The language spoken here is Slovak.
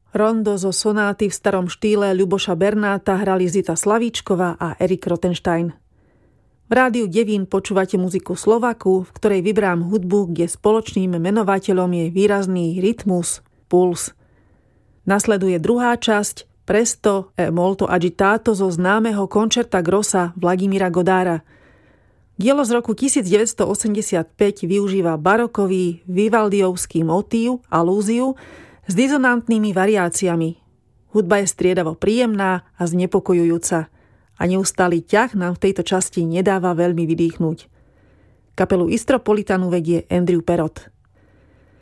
Rondo zo sonáty v starom štýle Ľuboša Bernáta hrali Zita Slavíčková a Erik Rothenstein. V Rádiu Devín počúvate muziku Slovaku, v ktorej vybrám hudbu, kde spoločným menovateľom je výrazný rytmus, puls. Nasleduje druhá časť Presto e molto agitato zo známeho koncerta grossa Vladimíra Godára. Dielo z roku 1985 využíva barokový vivaldiovský motív, alúziu s dizonantnými variáciami. Hudba je striedavo príjemná a znepokojujúca a neustály ťah nám v tejto časti nedáva veľmi vydýchnuť. Kapelu Istropolitanu vedie Andrew Perrott.